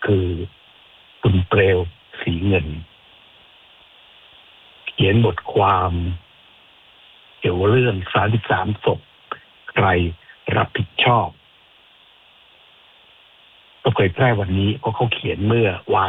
คือคุณเปลวศรีเงินเขียนบทความเกี่ยวเรื่อง33ศพใครรับผิดชอบก็เผยแพร่วันนี้เพราะเขาเขียนเมื่อวาน